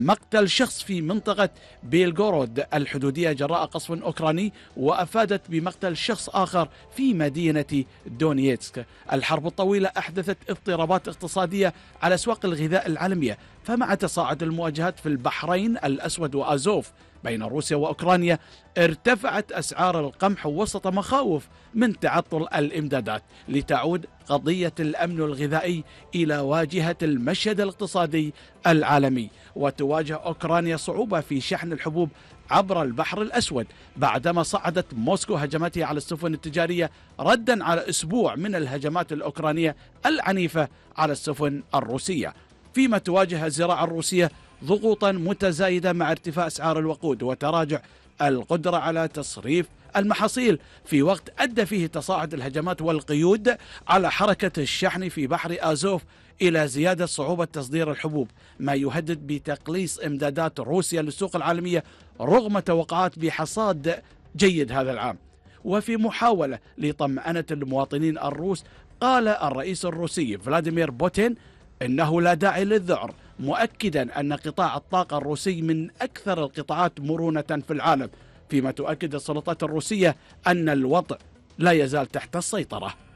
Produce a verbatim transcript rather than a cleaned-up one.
مقتل شخص في منطقة بيلغورود الحدودية جراء قصف أوكراني، وأفادت بمقتل شخص آخر في مدينة دونيتسك. الحرب الطويلة أحدثت اضطرابات اقتصادية على أسواق الغذاء العالمية، فمع تصاعد المواجهات في البحرين الأسود وأزوف بين روسيا وأوكرانيا ارتفعت أسعار القمح وسط مخاوف من تعطل الإمدادات، لتعود قضية الأمن الغذائي إلى واجهة المشهد الاقتصادي العالمي. وتواجه أوكرانيا صعوبة في شحن الحبوب عبر البحر الأسود بعدما صعدت موسكو هجماتها على السفن التجارية ردا على أسبوع من الهجمات الأوكرانية العنيفة على السفن الروسية، فيما تواجه الزراعة الروسية ضغوطا متزايدة مع ارتفاع أسعار الوقود وتراجع القدرة على تصريف المحاصيل، في وقت أدى فيه تصاعد الهجمات والقيود على حركة الشحن في بحر آزوف إلى زيادة صعوبة تصدير الحبوب، ما يهدد بتقليص إمدادات روسيا للسوق العالمية رغم توقعات بحصاد جيد هذا العام. وفي محاولة لطمأنة المواطنين الروس، قال الرئيس الروسي فلاديمير بوتين إنه لا داعي للذعر، مؤكدا أن قطاع الطاقة الروسي من أكثر القطاعات مرونة في العالم، فيما تؤكد السلطات الروسية أن الوضع لا يزال تحت السيطرة.